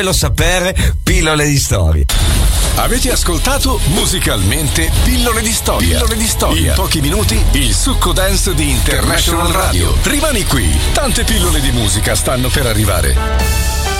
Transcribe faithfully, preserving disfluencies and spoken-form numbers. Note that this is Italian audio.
Lo sapere, pillole di storia. Avete ascoltato Musicalmente Pillole di Storia. Pillole di Storia. In pochi minuti il succo dance di International Radio. Rimani qui, tante pillole di musica stanno per arrivare.